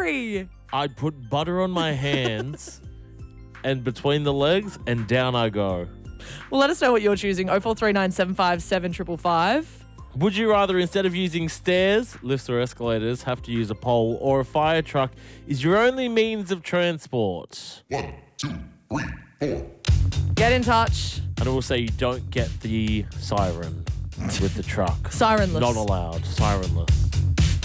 scary. I'd put butter on my hands and between the legs and down I go. Well, let us know what you're choosing. 0439 757 555. Would you rather, instead of using stairs, lifts or escalators, have to use a pole, or a fire truck is your only means of transport? 1, 2, 3, 4. Get in touch. And I will say you don't get the siren with the truck. Sirenless. Not allowed. Sirenless.